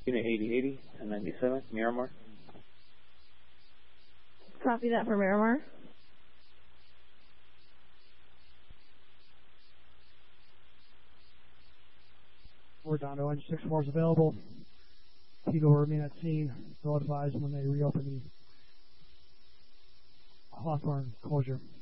Unit 8080 and 97, Miramar. Copy that for Miramar. We're down to engine 64 is available. People will remain at scene. They'll advise when they reopen the Hawthorne closure.